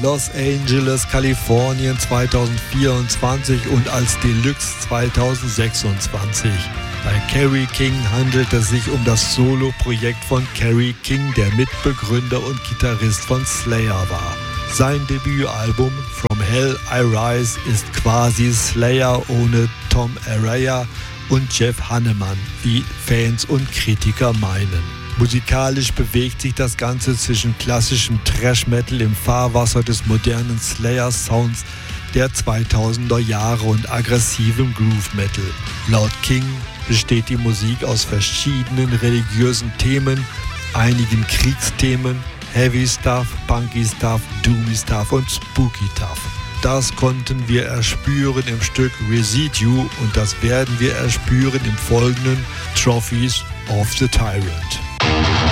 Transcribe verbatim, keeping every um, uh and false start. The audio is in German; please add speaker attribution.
Speaker 1: Los Angeles, Kalifornien zweitausendvierundzwanzig und als Deluxe zweitausendsechsundzwanzig. Bei Kerry King handelt es sich um das Solo-Projekt von Kerry King, der Mitbegründer und Gitarrist von Slayer war. Sein Debütalbum From Hell I Rise ist quasi Slayer ohne Tom Araya und Jeff Hanneman, wie Fans und Kritiker meinen. Musikalisch bewegt sich das Ganze zwischen klassischem Thrash-Metal im Fahrwasser des modernen Slayer-Sounds der zweitausender Jahre und aggressivem Groove-Metal. Laut King besteht die Musik aus verschiedenen religiösen Themen, einigen Kriegsthemen, Heavy Stuff, Punky Stuff, Doomy Stuff und Spooky Stuff. Das konnten wir erspüren im Stück Residue und das werden wir erspüren im folgenden Trophies of the Tyrant.